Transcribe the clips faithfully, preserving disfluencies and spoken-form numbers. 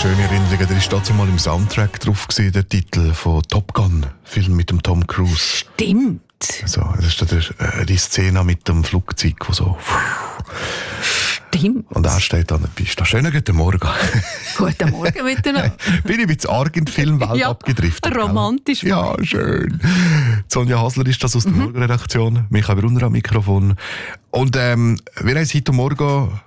schöne Erinnerungen. Der war dazu mal im Soundtrack drauf, gewesen, der Titel von Top Gun, Film mit dem Tom Cruise. Stimmt. So, das ist der, äh, die Szene mit dem Flugzeug, wo so... Stimmt. Und er steht an der Piste. Schönen guten Morgen. Guten Morgen miteinander. Bin ich ein bisschen arg in die Filmwelt ja, abgedriftet. Romantisch. Gell? Ja, schön. Sonja Hasler ist das aus der mhm. Morgenredaktion. Michael Brunner am Mikrofon. Und ähm, wir haben heute Morgen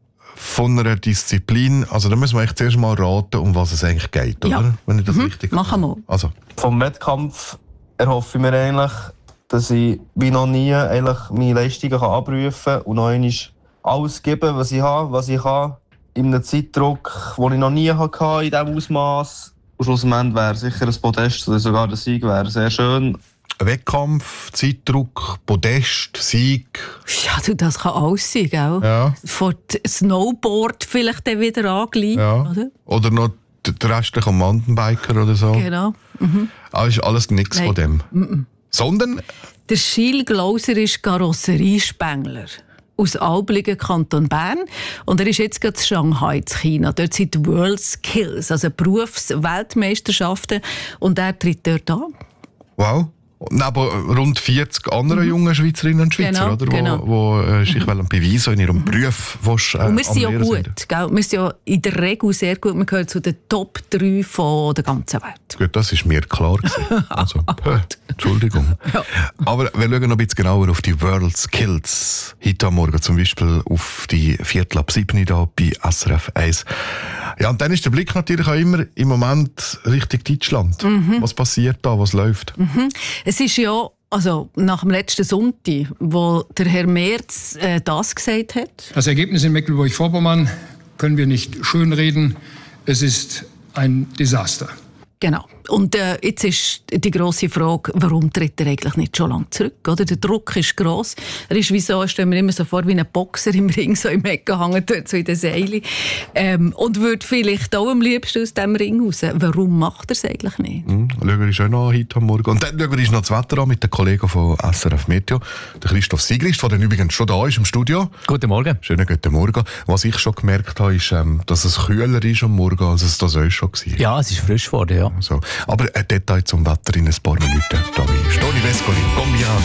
von einer Disziplin, also da müssen wir echt zuerst mal raten, um was es eigentlich geht, oder? Ja. Wenn ich das mhm. richtig Machen wir. Also. Vom Wettkampf erhoffe ich mir eigentlich, dass ich wie noch nie eigentlich meine Leistungen kann abrufen kann und noch einmal alles geben, was ich habe, was ich kann, in einem Zeitdruck, den ich noch nie hatte, in diesem Ausmaß. Und schlussendlich wäre sicher ein Podest oder sogar der Sieg wäre sehr schön. Wettkampf, Zeitdruck, Podest, Sieg. Ja, du, das kann alles sein, gell? Ja. Von Snowboard vielleicht dann wieder angleichen, ja. oder? Oder noch der restliche Mountainbiker oder so. Genau. Mhm. Aber ist alles nichts von dem. Mhm. Sondern? Der Gilles Glauser ist Karosseriespengler aus Albligen, Kanton Bern. Und er ist jetzt gerade in Shanghai, in China. Dort sind die World Skills, also Berufsweltmeisterschaften. Und er tritt dort an. Wow. Neben rund vierzig anderen mhm. jungen Schweizerinnen und Schweizer, genau, oder? Genau. Wo, wo äh, sich mhm. beweisen in ihrem Beruf. Wo, äh, und wir sind ja gut. Gell? Wir sind ja in der Regel sehr gut. Wir gehören zu den Top drei von der ganzen Welt. Gut, das ist mir klar gewesen. Also, äh, Entschuldigung. Ja. Aber wir schauen noch ein bisschen genauer auf die World Skills. Heute am Morgen zum Beispiel auf die Viertel ab sieben da bei S R F eins. Ja, und dann ist der Blick natürlich auch immer im Moment Richtung Deutschland. Mhm. Was passiert da? Was läuft? Mhm. Es ist ja, also nach dem letzten Sonntag, wo der Herr Merz äh, das gesagt hat. Das Ergebnis in Mecklenburg-Vorpommern können wir nicht schönreden. Es ist ein Desaster. Genau. Und äh, jetzt ist die grosse Frage, warum tritt er eigentlich nicht schon lange zurück? Oder? Der Druck ist gross. Er ist wie so, stellen wir immer so vor, wie ein Boxer im Ring, so im Ecken hängen, dort so in den Seilen. Ähm, und würde vielleicht auch am liebsten aus diesem Ring raus. Warum macht er es eigentlich nicht? Mhm. Schauen wir uns auch noch heute am Morgen. Und dann schauen wir uns noch das Wetter an mit den Kollegen von S R F Meteo. Der Christoph Sigrist, der übrigens schon da ist im Studio. Guten Morgen. Schönen guten Morgen. Was ich schon gemerkt habe, ist, ähm, dass es kühler ist am Morgen, als es das auch schon war. Ja, es ist frisch geworden, ja. So. Aber ein Detail zum Wetter in ein paar Minuten. Da bin ich. Toni Vescoli, Combiano.